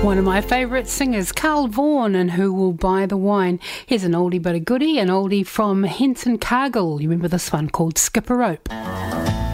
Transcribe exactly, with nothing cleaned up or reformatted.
One of my favourite singers, Carl Vaughan, and Who Will Buy the Wine. Here's an oldie but a goodie, an oldie from Henson Cargill. You remember this one called Skip a Rope?